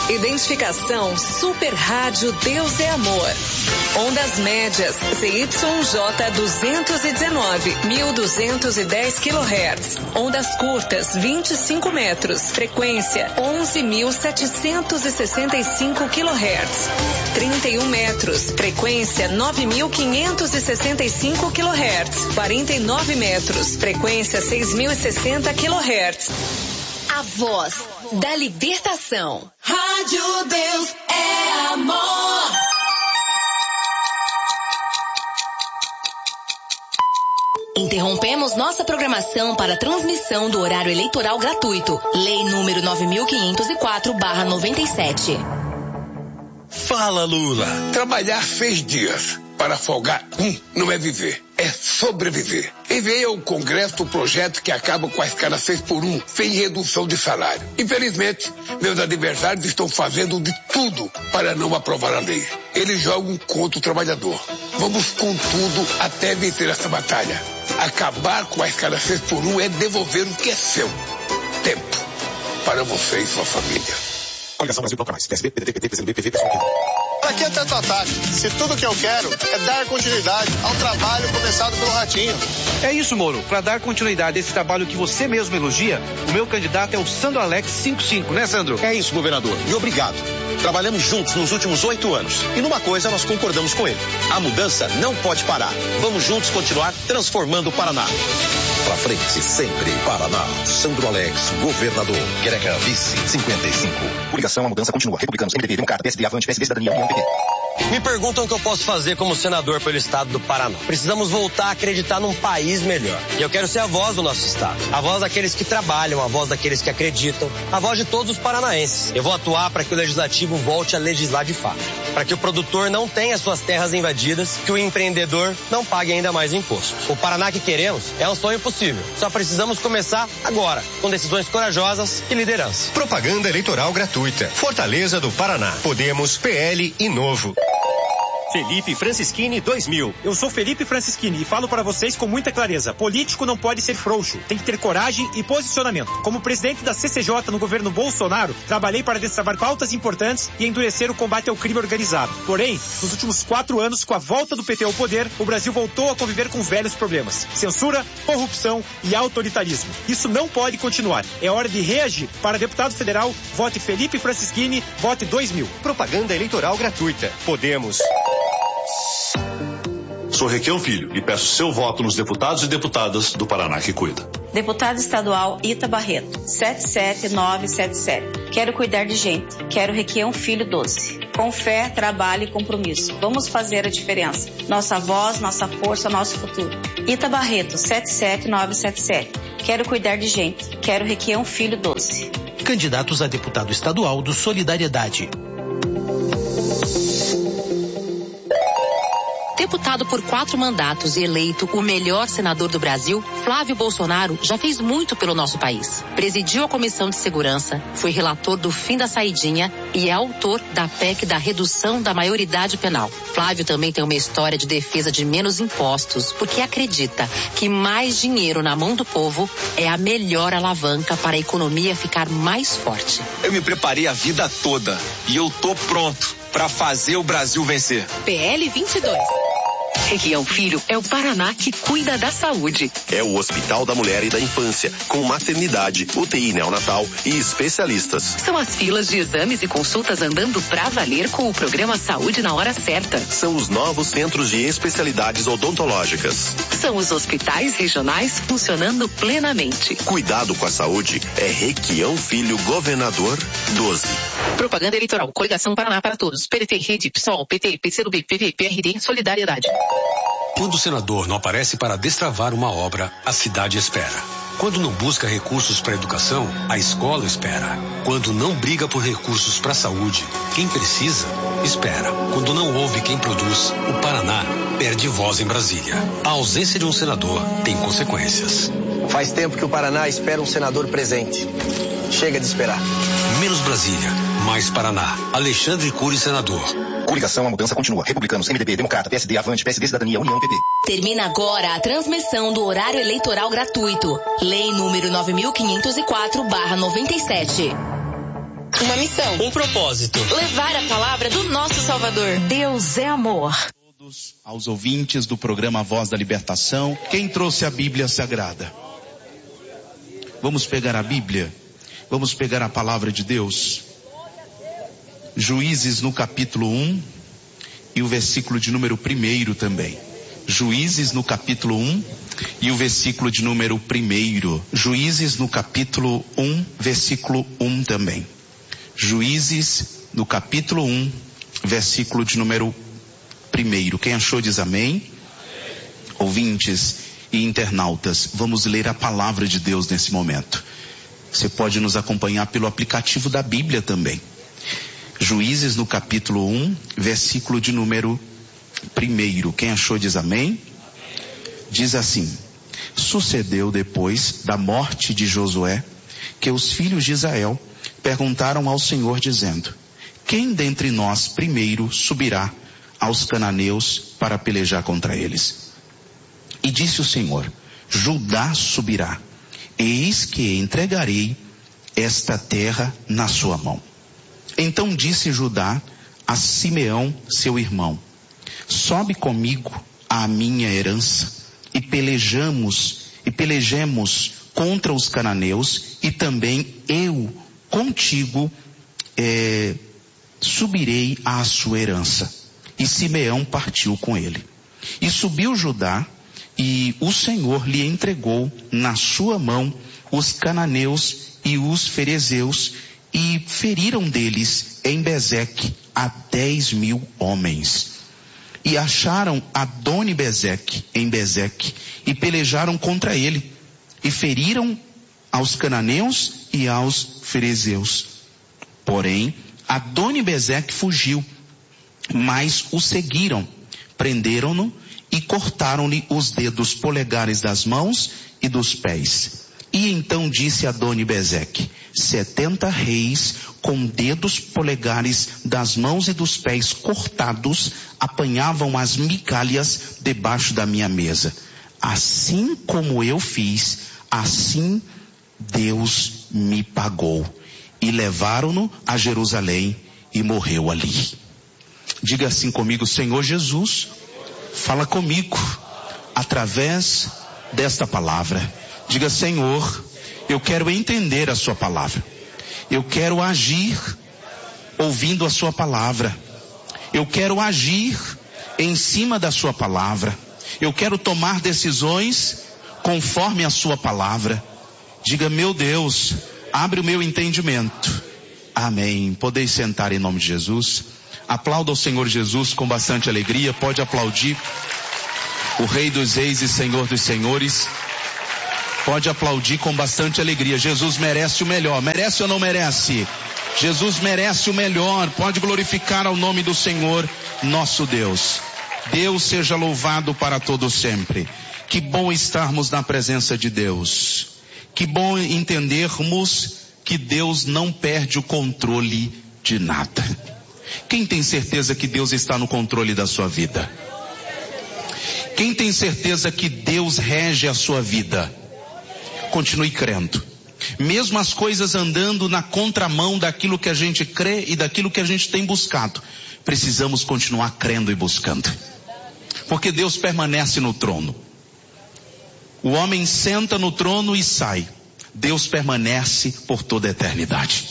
Identificação Super Rádio Deus é Amor. Ondas médias ZYJ 219, 1210 kHz. Ondas curtas 25 metros. Frequência 11.765 kHz. 31 metros. Frequência 9.565 kHz. 49 metros. Frequência 6.060 kHz. A voz da libertação. Rádio Deus é Amor. Interrompemos nossa programação para transmissão do horário eleitoral gratuito. Lei número 9504/97. Fala, Lula. Trabalhar 6 dias para folgar não é viver, é sobreviver. Enviei ao Congresso o projeto que acaba com a escala 6x1, sem redução de salário. Infelizmente, meus adversários estão fazendo de tudo para não aprovar a lei. Eles jogam contra o trabalhador. Vamos com tudo até vencer essa batalha. Acabar com a escala 6x1 é devolver o que é seu. Tempo para você e sua família. Coligação Brasil Bloco Mais. PSB, PDT, PT, PCdoB, PV, PSOL. Aqui é tanto ataque. Se tudo que eu quero é dar continuidade ao trabalho começado pelo Ratinho. É isso, Moro. Para dar continuidade a esse trabalho que você mesmo elogia, o meu candidato é o Sandro Alex 55, né, Sandro? É isso, governador. E obrigado. Trabalhamos juntos nos últimos 8 anos. E numa coisa nós concordamos com ele. A mudança não pode parar. Vamos juntos continuar transformando o Paraná. Pra frente, sempre, Paraná. Sandro Alex, governador. Quereca, vice, 55. Coligação, a mudança continua. Republicanos, MDB, Democrata, PSD, Avante, PSD, Cidadania, União, PP. Me perguntam o que eu posso fazer como senador pelo estado do Paraná. Precisamos voltar a acreditar num país melhor. E eu quero ser a voz do nosso estado. A voz daqueles que trabalham, a voz daqueles que acreditam, a voz de todos os paranaenses. Eu vou atuar para que o legislativo volte a legislar de fato. Para que o produtor não tenha suas terras invadidas, que o empreendedor não pague ainda mais imposto. O Paraná que queremos é um sonho possível. Só precisamos começar agora, com decisões corajosas e liderança. Propaganda eleitoral gratuita. Fortaleza do Paraná. Podemos, PL e Novo. Felipe Francischini 2000. Eu sou Felipe Francischini e falo para vocês com muita clareza. Político não pode ser frouxo, tem que ter coragem e posicionamento. Como presidente da CCJ no governo Bolsonaro, trabalhei para destravar pautas importantes e endurecer o combate ao crime organizado. Porém, nos últimos 4 anos, com a volta do PT ao poder, o Brasil voltou a conviver com velhos problemas. Censura, corrupção e autoritarismo. Isso não pode continuar. É hora de reagir. Para deputado federal, vote Felipe Francischini, vote 2000. Propaganda eleitoral gratuita. Podemos. Sou Requião Filho e peço seu voto nos deputados e deputadas do Paraná que cuida. Deputado estadual Ita Barreto, 77977. Quero cuidar de gente. Quero Requião Filho 12. Com fé, trabalho e compromisso. Vamos fazer a diferença. Nossa voz, nossa força, nosso futuro. Ita Barreto, 77977. Quero cuidar de gente. Quero Requião Filho 12. Candidatos a deputado estadual do Solidariedade. Deputado por 4 mandatos e eleito o melhor senador do Brasil, Flávio Bolsonaro já fez muito pelo nosso país. Presidiu a Comissão de Segurança, foi relator do fim da saidinha e é autor da PEC da redução da maioridade penal. Flávio também tem uma história de defesa de menos impostos, porque acredita que mais dinheiro na mão do povo é a melhor alavanca para a economia ficar mais forte. Eu me preparei a vida toda e eu tô pronto para fazer o Brasil vencer. PL 22. Requião Filho é o Paraná que cuida da saúde. É o Hospital da Mulher e da Infância, com maternidade, UTI neonatal e especialistas. São as filas de exames e consultas andando pra valer com o programa Saúde na Hora Certa. São os novos centros de especialidades odontológicas. São os hospitais regionais funcionando plenamente. Cuidado com a saúde é Requião Filho, governador 12. Propaganda eleitoral. Coligação Paraná para todos. PDT, Rede, PSOL, PT, PCdoB, PV, PRD, Solidariedade. Quando o senador não aparece para destravar uma obra, a cidade espera. Quando não busca recursos para a educação, a escola espera. Quando não briga por recursos para a saúde, quem precisa, espera. Quando não ouve quem produz, o Paraná perde voz em Brasília. A ausência de um senador tem consequências. Faz tempo que o Paraná espera um senador presente. Chega de esperar. Menos Brasília, mais Paraná. Alexandre Cury, senador. Coligação, a mudança continua. Republicanos, MDB, Democrata, PSD, Avante, PSD, Cidadania, União, PP. Termina agora a transmissão do horário eleitoral gratuito. Lei número 9504/97. Uma missão. Um propósito. Levar a palavra do nosso Salvador. Deus é amor. Aos ouvintes do programa Voz da Libertação, quem trouxe a Bíblia Sagrada? Vamos pegar a Bíblia, vamos pegar a palavra de Deus. Juízes no capítulo 1 e o versículo de número 1 também. Juízes no capítulo 1 e o versículo de número 1. Juízes no capítulo 1, versículo 1 também. Juízes no capítulo 1, versículo de número 1. Quem achou diz amém. Ouvintes e internautas, vamos ler a palavra de Deus nesse momento. Você pode nos acompanhar pelo aplicativo da Bíblia também. Juízes no capítulo 1, versículo de número 1. Quem achou diz amém. Diz assim: sucedeu depois da morte de Josué, que os filhos de Israel perguntaram ao Senhor dizendo: quem dentre nós primeiro subirá aos cananeus para pelejar contra eles? E disse o Senhor: Judá subirá, eis que entregarei esta terra na sua mão. Então disse Judá a Simeão, seu irmão: sobe comigo à minha herança e pelejemos contra os cananeus, e também eu contigo subirei à sua herança. E Simeão partiu com ele. E subiu Judá, e o Senhor lhe entregou na sua mão os cananeus e os ferezeus, e feriram deles em Bezeque a 10.000 homens. E acharam Adoni-Bezeque em Bezeque, e pelejaram contra ele, e feriram aos cananeus e aos ferezeus. Porém, Adoni-Bezeque fugiu, mas o seguiram, prenderam-no e cortaram-lhe os dedos polegares das mãos e dos pés. E então disse Adoni-Bezeque: 70 reis com dedos polegares das mãos e dos pés cortados apanhavam as migalhas debaixo da minha mesa. Assim como eu fiz, assim Deus me pagou. E levaram-no a Jerusalém e morreu ali. Diga assim comigo: Senhor Jesus, fala comigo através desta palavra. Diga: Senhor, eu quero entender a sua palavra. Eu quero agir ouvindo a sua palavra. Eu quero agir em cima da sua palavra. Eu quero tomar decisões conforme a sua palavra. Diga: meu Deus, abre o meu entendimento. Amém. Podeis sentar em nome de Jesus. Aplauda o Senhor Jesus com bastante alegria. Pode aplaudir o Rei dos Reis e Senhor dos Senhores. Pode aplaudir com bastante alegria. Jesus merece o melhor. Merece ou não merece? Jesus merece o melhor. Pode glorificar ao nome do Senhor, nosso Deus. Deus seja louvado para todo sempre. Que bom estarmos na presença de Deus. Que bom entendermos que Deus não perde o controle de nada. Quem tem certeza que Deus está no controle da sua vida? Quem tem certeza que Deus rege a sua vida? Continue crendo. Mesmo as coisas andando na contramão daquilo que a gente crê e daquilo que a gente tem buscado, precisamos continuar crendo e buscando. Porque Deus permanece no trono. O homem senta no trono e sai. Deus permanece por toda a eternidade.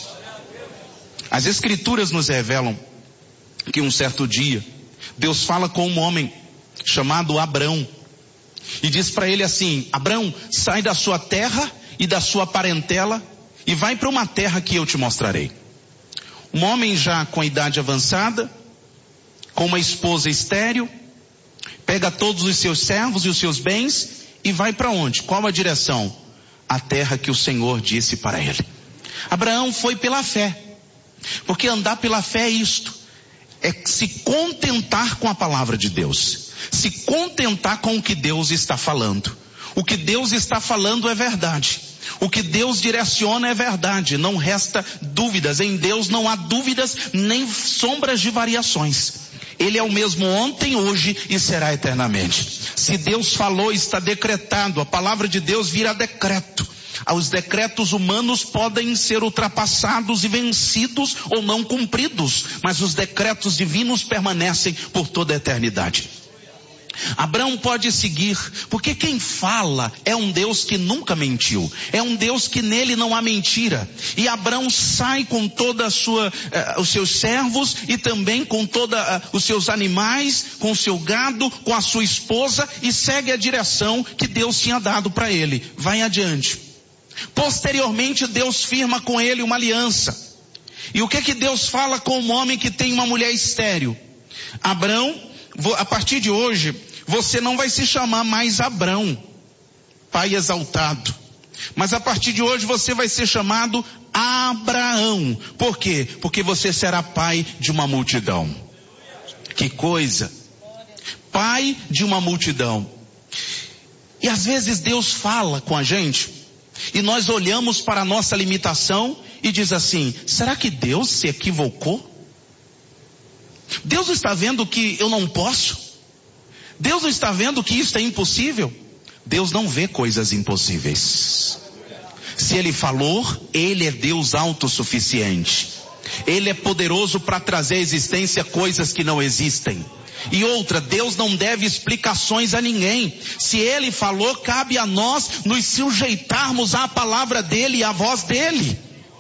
As Escrituras nos revelam que um certo dia, Deus fala com um homem chamado Abrão. E diz para ele assim: Abrão, sai da sua terra e da sua parentela e vai para uma terra que eu te mostrarei. Um homem já com a idade avançada, com uma esposa estéril, pega todos os seus servos e os seus bens e vai para onde? Qual a direção? A terra que o Senhor disse para ele. Abraão foi pela fé, porque andar pela fé é isto, é se contentar com a palavra de Deus, se contentar com o que Deus está falando. O que Deus está falando é verdade, o que Deus direciona é verdade, não resta dúvidas. Em Deus não há dúvidas nem sombras de variações. Ele é o mesmo ontem, hoje e será eternamente. Se Deus falou, está decretado. A palavra de Deus vira decreto. Os decretos humanos podem ser ultrapassados e vencidos ou não cumpridos, mas os decretos divinos permanecem por toda a eternidade. Abraão pode seguir, porque quem fala é um Deus que nunca mentiu, é um Deus que nele não há mentira. E Abraão sai com toda os seus servos e também com os seus animais, com o seu gado, com a sua esposa, e segue a direção que Deus tinha dado para ele. Vai adiante. Posteriormente Deus firma com ele uma aliança. E o que Deus fala com um homem que tem uma mulher estéril? Abraão, a partir de hoje, você não vai se chamar mais Abrão, pai exaltado. Mas a partir de hoje você vai ser chamado Abraão. Por quê? Porque você será pai de uma multidão. Que coisa! Pai de uma multidão. E às vezes Deus fala com a gente, e nós olhamos para a nossa limitação e diz assim: será que Deus se equivocou? Deus não está vendo que eu não posso? Deus não está vendo que isso é impossível? Deus não vê coisas impossíveis. Se Ele falou, Ele é Deus autossuficiente. Ele é poderoso para trazer à existência coisas que não existem. E outra, Deus não deve explicações a ninguém. Se Ele falou, cabe a nós nos sujeitarmos à palavra dEle e à voz dEle.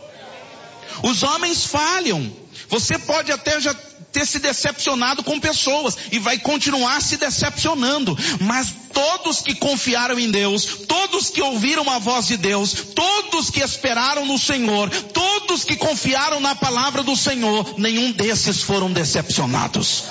Os homens falham. Você pode até já ter se decepcionado com pessoas e vai continuar se decepcionando, mas todos que confiaram em Deus, todos que ouviram a voz de Deus, todos que esperaram no Senhor, todos que confiaram na palavra do Senhor, nenhum desses foram decepcionados.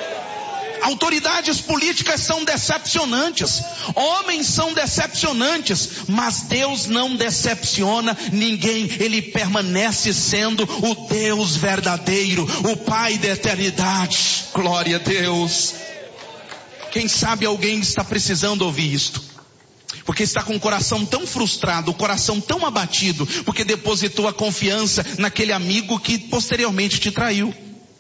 Autoridades políticas são decepcionantes, homens são decepcionantes, mas Deus não decepciona ninguém. Ele permanece sendo o Deus verdadeiro, o Pai da eternidade. Glória a Deus. Quem sabe alguém está precisando ouvir isto, porque está com o coração tão frustrado, o coração tão abatido, porque depositou a confiança naquele amigo que posteriormente te traiu.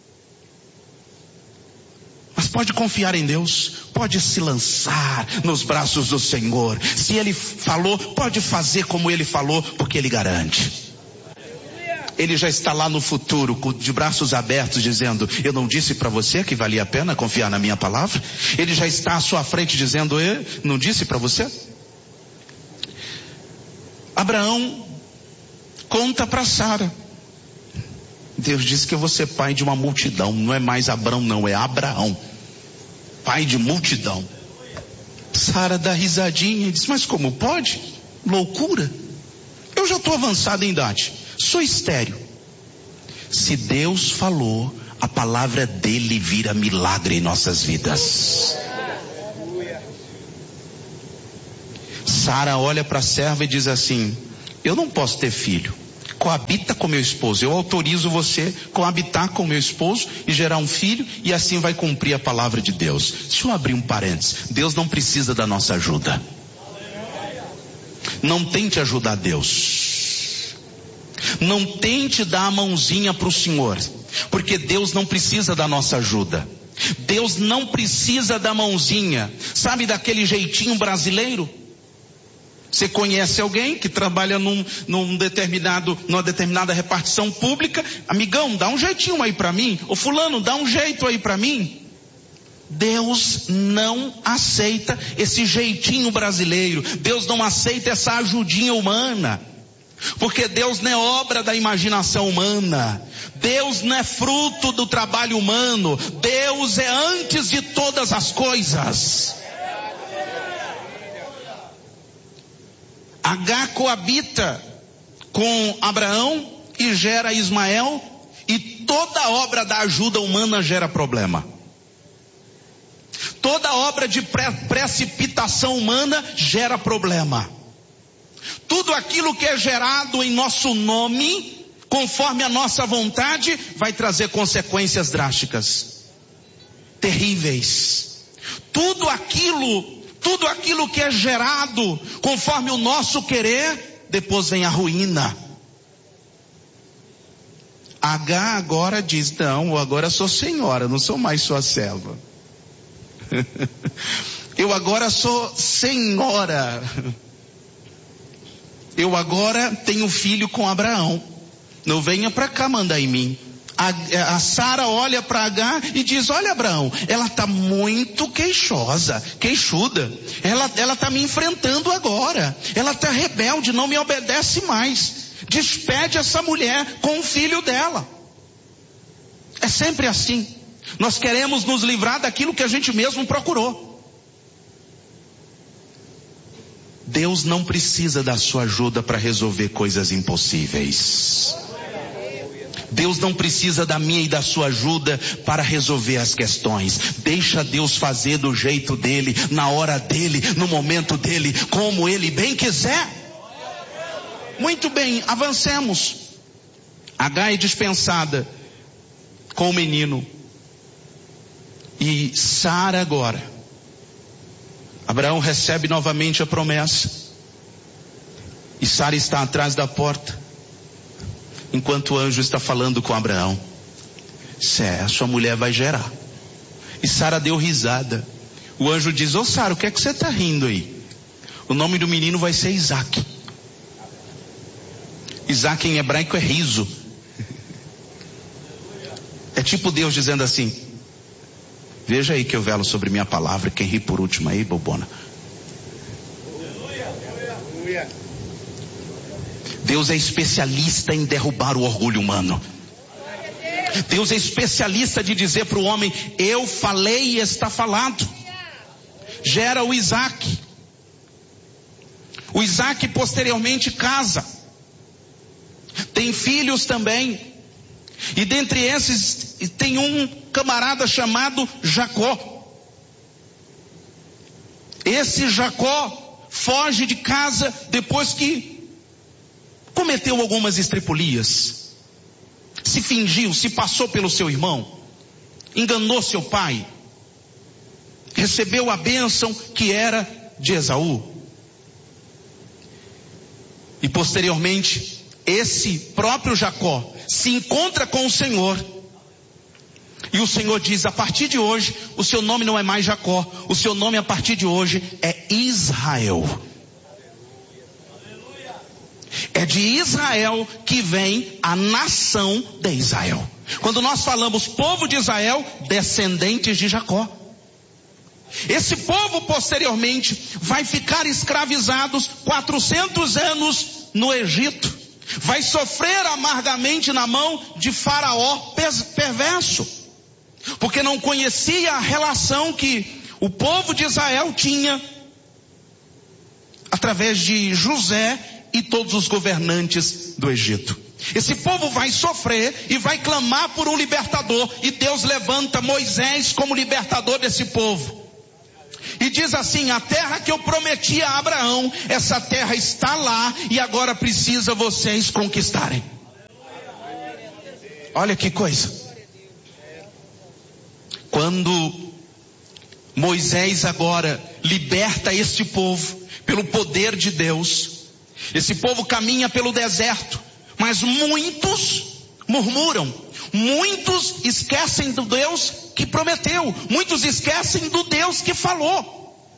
Mas pode confiar em Deus, pode se lançar nos braços do Senhor. Se Ele falou, pode fazer como Ele falou, porque Ele garante. Ele já está lá no futuro, de braços abertos, dizendo: eu não disse para você que valia a pena confiar na minha palavra? Ele já está à sua frente dizendo: eu não disse para você? Abraão conta para Sara: Deus disse que eu vou ser pai de uma multidão. Não é mais Abrão, não, é Abraão, pai de multidão. Sara dá risadinha e diz: mas como pode? Loucura. Eu já estou avançada em idade, sou estéril. Se Deus falou, a palavra dele vira milagre em nossas vidas. Sara olha para a serva e diz assim: eu não posso ter filho. Coabita com meu esposo. Eu autorizo você coabitar com meu esposo e gerar um filho, e assim vai cumprir a palavra de Deus. Deixa eu abrir um parênteses. Deus não precisa da nossa ajuda. Não tente ajudar Deus. Não tente dar a mãozinha para o Senhor, porque Deus não precisa da nossa ajuda. Deus não precisa da mãozinha. Sabe daquele jeitinho brasileiro? Você conhece alguém que trabalha numa determinada repartição pública? Amigão, dá um jeitinho aí para mim. Ô fulano, dá um jeito aí para mim. Deus não aceita esse jeitinho brasileiro. Deus não aceita essa ajudinha humana. Porque Deus não é obra da imaginação humana. Deus não é fruto do trabalho humano. Deus é antes de todas as coisas. Agar coabita com Abraão e gera Ismael, e toda obra da ajuda humana gera problema. Toda obra de precipitação humana gera problema. Tudo aquilo que é gerado em nosso nome, conforme a nossa vontade, vai trazer consequências drásticas, terríveis. Tudo aquilo que é gerado conforme o nosso querer, depois vem a ruína. Agar agora diz: não, eu agora sou senhora, não sou mais sua serva. Eu agora sou senhora. eu agora tenho filho com Abraão. Não venha para cá mandar em mim. A Sara olha para Agar e diz: olha, Abraão, ela está muito queixuda. Ela está me enfrentando agora. Ela está rebelde, não me obedece mais. Despede essa mulher com o filho dela. É sempre assim. Nós queremos nos livrar daquilo que a gente mesmo procurou. Deus não precisa da sua ajuda para resolver coisas impossíveis. Deus não precisa da minha e da sua ajuda para resolver as questões. Deixa Deus fazer do jeito dele, na hora dele, no momento dele, como ele bem quiser. Muito bem, avancemos. Agar é dispensada com o menino. E Sara agora. Abraão recebe novamente a promessa. E Sara está atrás da porta, enquanto o anjo está falando com Abraão. A sua mulher vai gerar. E Sara deu risada. O anjo diz: ô Sara, o que é que você está rindo aí? O nome do menino vai ser Isaac. Isaac em hebraico é riso. É tipo Deus dizendo assim: veja aí que eu velo sobre minha palavra. Quem ri por último aí, bobona. Deus é especialista em derrubar o orgulho humano. Deus é especialista de dizer para o homem: eu falei e está falado. Gera o Isaac. O Isaac posteriormente casa. Tem filhos também. E dentre esses tem um camarada chamado Jacó. Esse Jacó foge de casa depois que cometeu algumas estripulias. Se fingiu, se passou pelo seu irmão. Enganou seu pai. Recebeu a bênção que era de Esaú. E posteriormente, esse próprio Jacó se encontra com o Senhor. E o Senhor diz: a partir de hoje, o seu nome não é mais Jacó. O seu nome a partir de hoje é Israel. É de Israel que vem a nação de Israel. Quando nós falamos povo de Israel, descendentes de Jacó. Esse povo posteriormente vai ficar escravizados 400 anos no Egito. Vai sofrer amargamente na mão de Faraó perverso, porque não conhecia a relação que o povo de Israel tinha através de José e todos os governantes do Egito. Esse povo vai sofrer e vai clamar por um libertador, e Deus levanta Moisés como libertador desse povo. E diz assim: a terra que eu prometi a Abraão, essa terra está lá e agora precisa vocês conquistarem. Olha que coisa. Quando Moisés agora liberta este povo pelo poder de Deus, esse povo caminha pelo deserto, mas muitos murmuram, muitos esquecem do Deus que prometeu, muitos esquecem do Deus que falou.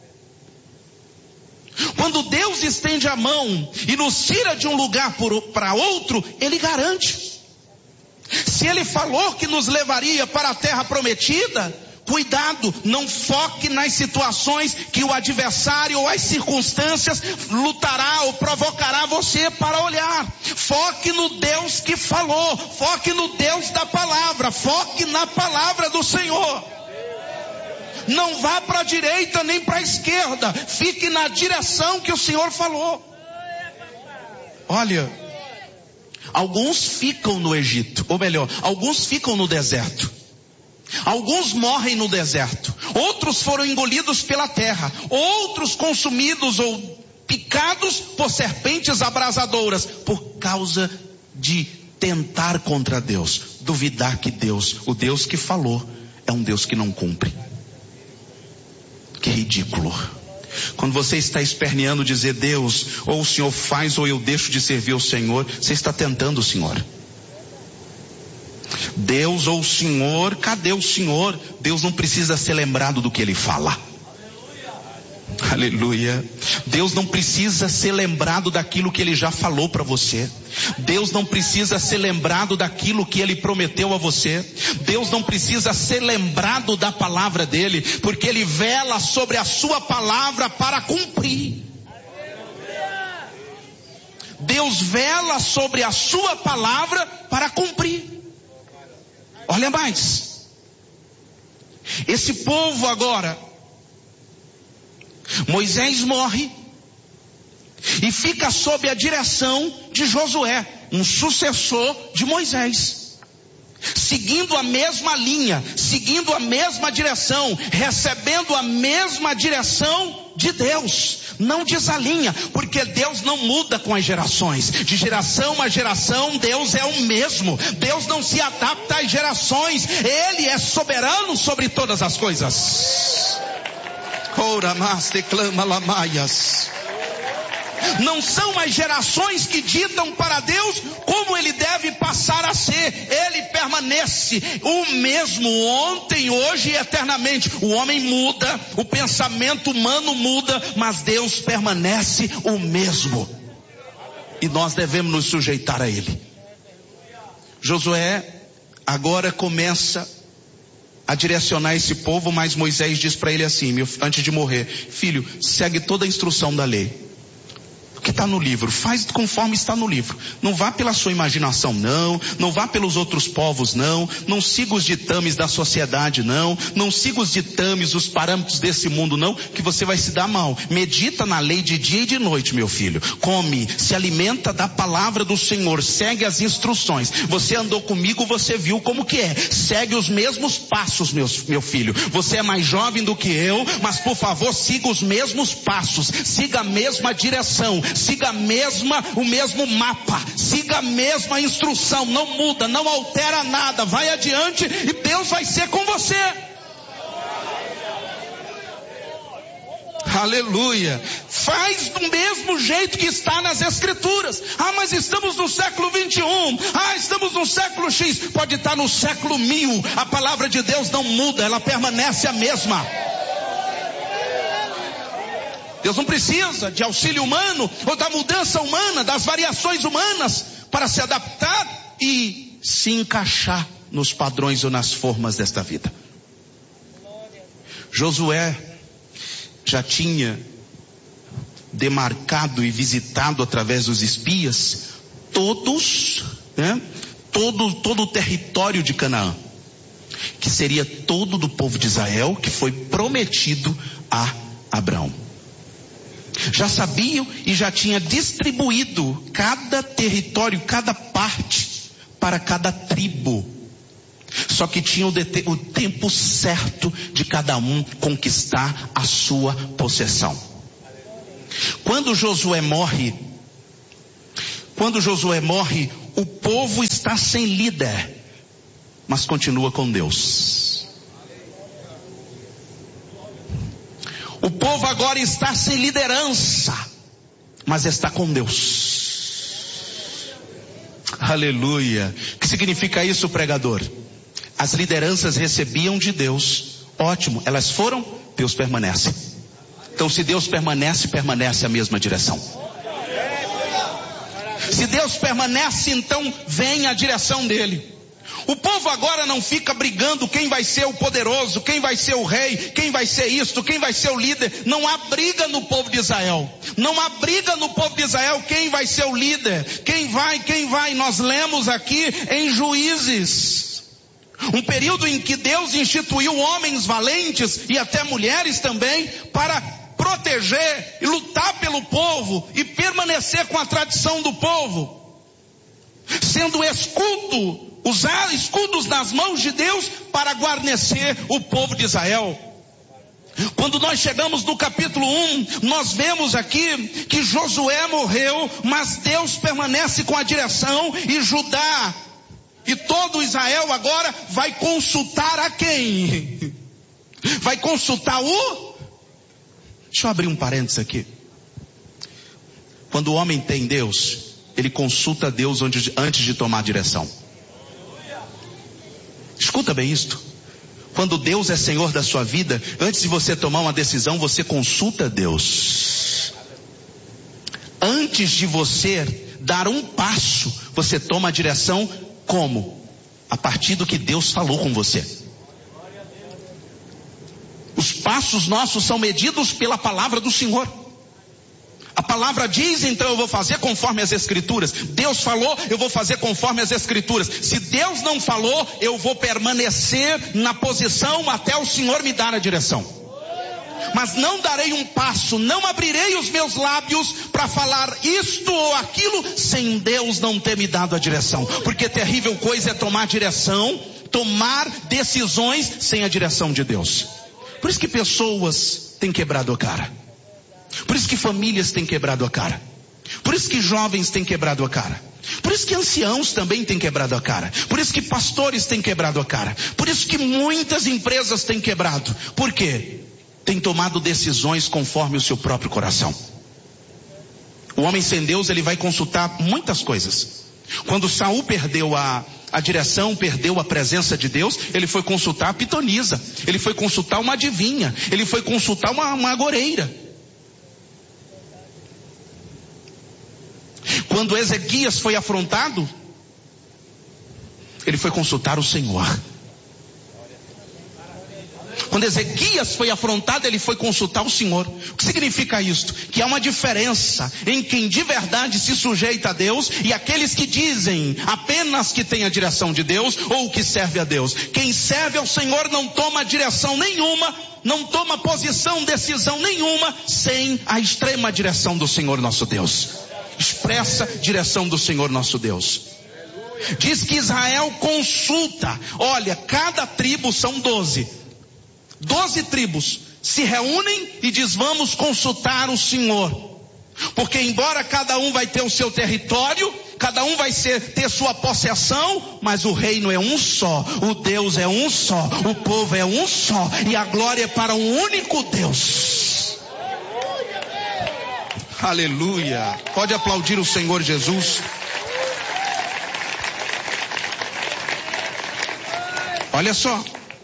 Quando Deus estende a mão e nos tira de um lugar para outro, Ele garante. Se Ele falou que nos levaria para a terra prometida, cuidado, não foque nas situações que o adversário ou as circunstâncias lutará ou provocará você para olhar. Foque no Deus que falou, foque no Deus da palavra, foque na palavra do Senhor. Não vá para a direita nem para a esquerda, fique na direção que o Senhor falou. Olha, alguns ficam no Egito, ou melhor, alguns ficam no deserto. Alguns morrem no deserto, outros foram engolidos pela terra, outros consumidos ou picados por serpentes abrasadoras, por causa de tentar contra Deus, duvidar que Deus, o Deus que falou, é um Deus que não cumpre. Que ridículo. Quando você está esperneando dizer: Deus, ou o Senhor faz ou eu deixo de servir o Senhor, você está tentando o Senhor. Deus ou o Senhor, cadê o Senhor? Deus não precisa ser lembrado do que Ele fala. Aleluia. Deus não precisa ser lembrado daquilo que Ele já falou para você. Deus não precisa ser lembrado daquilo que Ele prometeu a você. Deus não precisa ser lembrado da palavra dEle, porque Ele vela sobre a sua palavra para cumprir. Deus vela sobre a sua palavra para cumprir. Olha mais. Esse povo agora, Moisés morre e fica sob a direção de Josué, um sucessor de Moisés, seguindo a mesma linha, seguindo a mesma direção, recebendo a mesma direção de Deus. Não desalinha, porque Deus não muda com as gerações. De geração a geração, Deus é o mesmo. Deus não se adapta às gerações. Ele é soberano sobre todas as coisas. Ora, mas declama lamaias. Não são as gerações que ditam para Deus como Ele deve passar a ser. Ele permanece o mesmo ontem, hoje e eternamente. O homem muda, o pensamento humano muda, mas Deus permanece o mesmo. E nós devemos nos sujeitar a Ele. Josué agora começa a direcionar esse povo, mas Moisés diz para ele assim, antes de morrer: filho, segue toda a instrução da lei. O que está no livro, faz conforme está no livro. Não vá pela sua imaginação, não vá pelos outros povos, não siga os ditames da sociedade, não siga os ditames, os parâmetros desse mundo, não, que você vai se dar mal. Medita na lei de dia e de noite, meu filho. Come, se alimenta da palavra do Senhor, segue as instruções. Você andou comigo, você viu como que é. Segue os mesmos passos, meu filho. Você é mais jovem do que eu, mas por favor, siga os mesmos passos, siga a mesma direção, siga o mesmo mapa, siga a mesma instrução, não muda, não altera nada, vai adiante e Deus vai ser com você. Aleluia. Faz do mesmo jeito que está nas escrituras. Mas estamos no século 21. Estamos no século X. Pode estar no século 1000. A palavra de Deus não muda, ela permanece a mesma. Deus não precisa de auxílio humano ou da mudança humana, das variações humanas, para se adaptar e se encaixar nos padrões ou nas formas desta vida. Josué já tinha demarcado e visitado através dos espias todo o território de Canaã, que seria todo do povo de Israel, que foi prometido a Abraão. Já sabiam e já tinha distribuído cada território, cada parte para cada tribo. Só que tinha o tempo certo de cada um conquistar a sua possessão. Quando Josué morre, o povo está sem líder, mas continua com Deus. O povo agora está sem liderança, mas está com Deus. Aleluia. O que significa isso, pregador? As lideranças recebiam de Deus. Ótimo, elas foram, Deus permanece. Então se Deus permanece, permanece a mesma direção. Se Deus permanece, então vem a direção dele. O povo agora não fica brigando quem vai ser o poderoso, quem vai ser o rei, quem vai ser isto, quem vai ser o líder. Não há briga no povo de Israel. Não há briga no povo de Israel quem vai ser o líder. Quem vai. Nós lemos aqui em Juízes. Um período em que Deus instituiu homens valentes e até mulheres também para proteger e lutar pelo povo e permanecer com a tradição do povo. Sendo usar escudos nas mãos de Deus para guarnecer o povo de Israel. Quando nós chegamos no capítulo 1, nós vemos aqui que Josué morreu, mas Deus permanece com a direção, e Judá e todo Israel agora vai consultar a quem? Vai consultar Deixa eu abrir um parênteses aqui. Quando o homem tem Deus, ele consulta Deus antes de tomar direção. Escuta bem isto. Quando Deus é Senhor da sua vida, antes de você tomar uma decisão, você consulta Deus. Antes de você dar um passo, você toma a direção como? A partir do que Deus falou com você. Os passos nossos são medidos pela palavra do Senhor. A palavra diz, então eu vou fazer conforme as Escrituras. Deus falou, eu vou fazer conforme as Escrituras. Se Deus não falou, eu vou permanecer na posição até o Senhor me dar a direção. Mas não darei um passo, não abrirei os meus lábios para falar isto ou aquilo, sem Deus não ter me dado a direção. Porque terrível coisa é tomar direção, tomar decisões sem a direção de Deus. Por isso que pessoas têm quebrado a cara. Por isso que famílias têm quebrado a cara. Por isso que jovens têm quebrado a cara. Por isso que anciãos também têm quebrado a cara. Por isso que pastores têm quebrado a cara. Por isso que muitas empresas têm quebrado. Por quê? Tem tomado decisões conforme o seu próprio coração. O homem sem Deus, ele vai consultar muitas coisas. Quando Saul perdeu a direção, perdeu a presença de Deus, ele foi consultar a pitonisa, ele foi consultar uma adivinha, ele foi consultar uma agoreira. Quando Ezequias foi afrontado, ele foi consultar o Senhor. Quando Ezequias foi afrontado, ele foi consultar o Senhor. O que significa isto? Que há uma diferença em quem de verdade se sujeita a Deus e aqueles que dizem apenas que tem a direção de Deus ou que serve a Deus. Quem serve ao Senhor não toma direção nenhuma, não toma posição, decisão nenhuma sem a extrema direção do Senhor nosso Deus. Expressa direção do Senhor nosso Deus. Diz que Israel consulta. Olha, cada tribo são 12. 12 tribos se reúnem e diz: vamos consultar o Senhor. Porque embora cada um vai ter o seu território, cada um vai ter sua possessão, mas o reino é um só, o Deus é um só, o povo é um só, e a glória é para um único Deus. Aleluia. Pode aplaudir o Senhor Jesus. Olha só.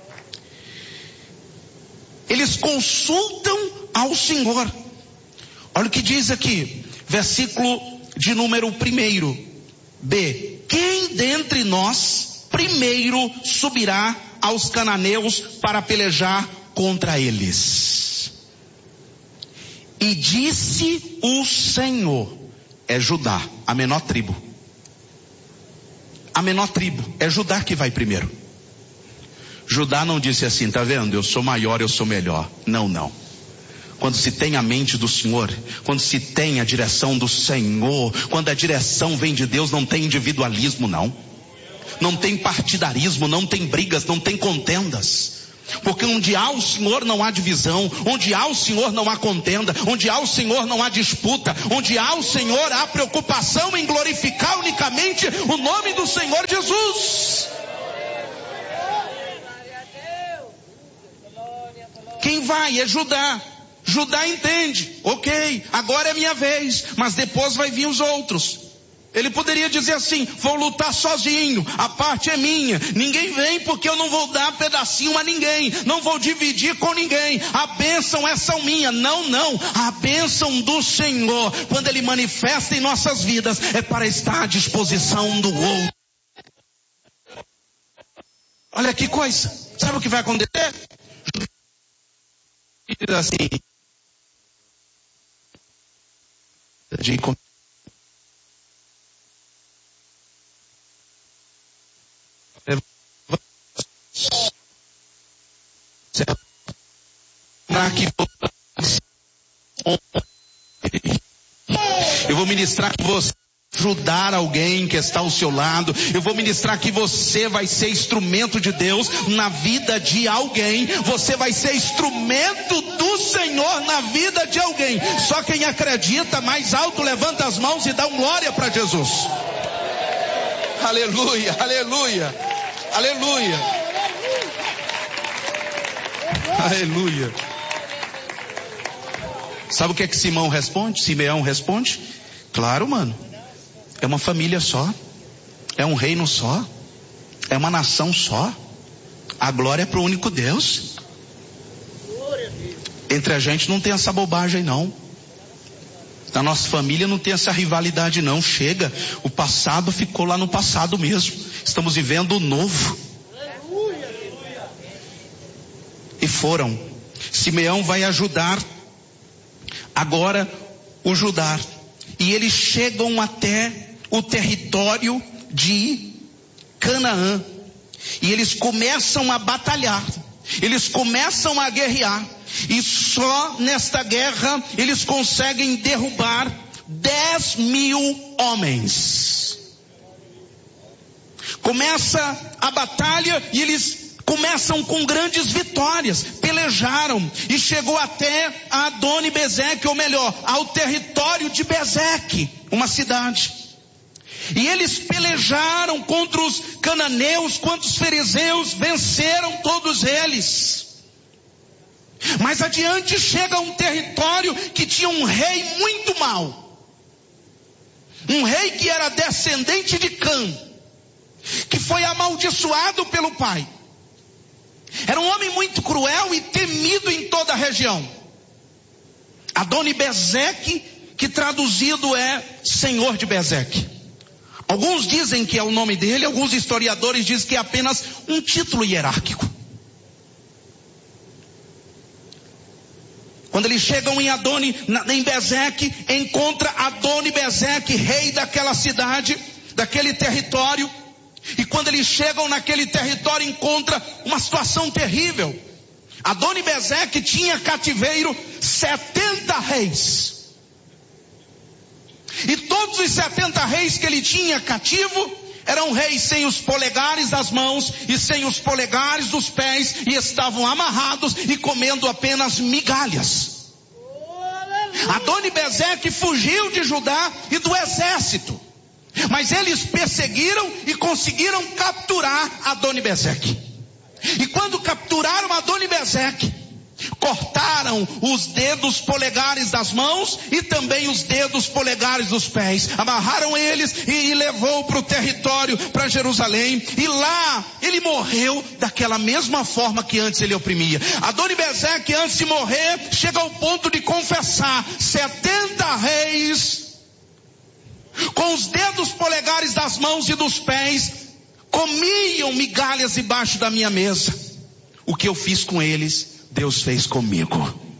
Eles consultam ao Senhor. Olha o que diz aqui, versículo de número 1b. Quem dentre nós primeiro subirá aos cananeus para pelejar contra eles? E disse o Senhor, é Judá, a menor tribo. A menor tribo, é Judá que vai primeiro. Judá não disse assim, tá vendo? Eu sou maior, eu sou melhor. Não, não. Quando se tem a mente do Senhor, quando se tem a direção do Senhor, quando a direção vem de Deus, não tem individualismo, não. Não tem partidarismo, não tem brigas, não tem contendas. Porque onde há o Senhor não há divisão, onde há o Senhor não há contenda, onde há o Senhor não há disputa, onde há o Senhor há preocupação em glorificar unicamente o nome do Senhor Jesus. Quem vai é Judá. Judá entende, ok, agora é minha vez, mas depois vai vir os outros. Ele poderia dizer assim, vou lutar sozinho, a parte é minha, ninguém vem porque eu não vou dar pedacinho a ninguém, não vou dividir com ninguém, a bênção é só minha. Não, não, a bênção do Senhor, quando Ele manifesta em nossas vidas, é para estar à disposição do outro. Olha que coisa, sabe o que vai acontecer? Assim, de eu vou ministrar que você ajudar alguém que está ao seu lado. Eu vou ministrar que você vai ser instrumento de Deus na vida de alguém. Você vai ser instrumento do Senhor na vida de alguém. Só quem acredita mais alto levanta as mãos e dá um glória para Jesus. Aleluia, aleluia, aleluia, aleluia. Sabe o que é que Simeão responde? Claro, mano. É uma família só, é um reino só, é uma nação só. A glória é para o único Deus. Entre a gente não tem essa bobagem não. Na nossa família não tem essa rivalidade não. Chega, o passado ficou lá no passado mesmo. Estamos vivendo o novo. E foram. Simeão vai ajudar agora o Judá. E eles chegam até o território de Canaã. E eles começam a batalhar. Eles começam a guerrear. E só nesta guerra eles conseguem derrubar 10.000 homens. Começa a batalha e eles começam com grandes vitórias. Pelejaram e chegou até a Adoni-Bezeque, ou melhor, ao território de Bezeque, uma cidade. E eles pelejaram contra os cananeus, contra os fariseus, venceram todos eles. Mas adiante chega um território que tinha um rei muito mau. Um rei que era descendente de Cã, que foi amaldiçoado pelo pai. Era um homem muito cruel e temido em toda a região. Adoni-Bezeque, que traduzido é Senhor de Bezeque. Alguns dizem que é o nome dele, alguns historiadores dizem que é apenas um título hierárquico. Quando eles chegam em Bezeque, encontra Adoni-Bezeque, rei daquela cidade, daquele território. E quando eles chegam naquele território, encontra uma situação terrível. Adoni-Bezeque tinha cativeiro 70 reis. E todos os 70 reis que ele tinha cativo eram reis sem os polegares das mãos e sem os polegares dos pés, e estavam amarrados e comendo apenas migalhas. Adoni-Bezeque fugiu de Judá e do exército, mas eles perseguiram e conseguiram capturar Adoni-Bezeque. E quando capturaram Adoni-Bezeque, cortaram os dedos polegares das mãos e também os dedos polegares dos pés. Amarraram eles e levou para o território, para Jerusalém. E lá ele morreu daquela mesma forma que antes ele oprimia. Adoni-Bezeque, antes de morrer, chega ao ponto de confessar: 70 reis com os dedos polegares das mãos e dos pés comiam migalhas debaixo da minha mesa. O que eu fiz com eles, Deus fez comigo.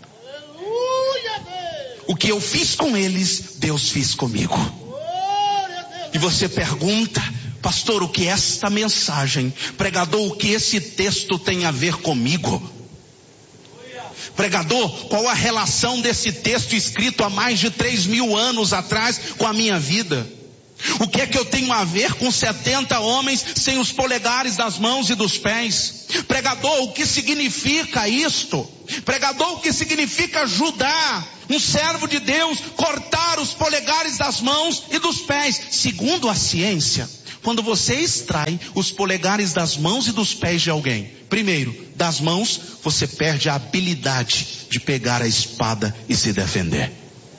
O que eu fiz com eles, Deus fez comigo. E você pergunta: pastor, o que esta mensagem, pregador, o que esse texto tem a ver comigo? Pregador, qual a relação desse texto escrito há mais de 3.000 anos atrás com a minha vida? O que é que eu tenho a ver com 70 homens sem os polegares das mãos e dos pés? Pregador, o que significa isto? Pregador, o que significa ajudar um servo de Deus cortar os polegares das mãos e dos pés? Segundo a ciência, quando você extrai os polegares das mãos e dos pés de alguém, primeiro, das mãos, você perde a habilidade de pegar a espada e se defender.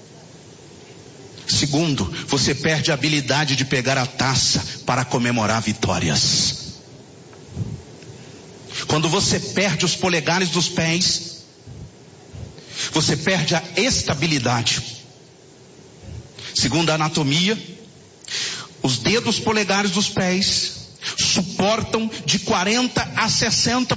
Segundo, você perde a habilidade de pegar a taça para comemorar vitórias. Quando você perde os polegares dos pés, você perde a estabilidade. Segundo a anatomia, os dedos polegares dos pés suportam de 40 a 60